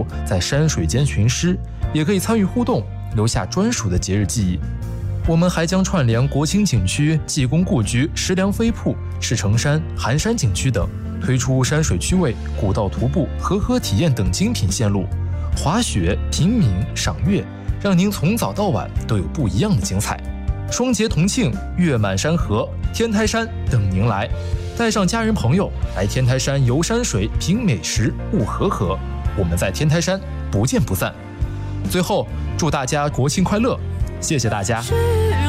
在山水间寻诗，也可以参与互动，留下专属的节日记忆。我们还将串联国清景区、济公故居、石梁飞瀑、赤城山、寒山景区等，推出山水趣味、古道徒步、河河体验等精品线路，滑雪、平民、赏月，让您从早到晚都有不一样的精彩。双节同庆，月满山河，天台山等您来。带上家人朋友来天台山游山水、品美食、悟和合，我们在天台山不见不散。最后，祝大家国庆快乐！谢谢大家。